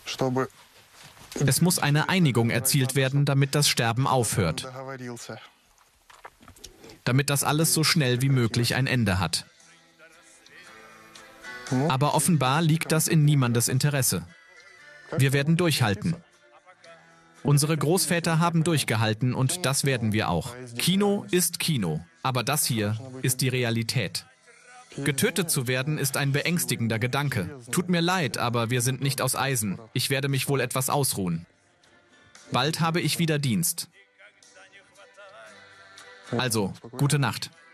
Es muss eine Einigung erzielt werden, damit das Sterben aufhört. Damit das alles so schnell wie möglich ein Ende hat. Aber offenbar liegt das in niemandes Interesse. Wir werden durchhalten. Unsere Großväter haben durchgehalten und das werden wir auch. Kino ist Kino, aber das hier ist die Realität. Getötet zu werden ist ein beängstigender Gedanke. Tut mir leid, aber wir sind nicht aus Eisen. Ich werde mich wohl etwas ausruhen. Bald habe ich wieder Dienst. Also, gute Nacht.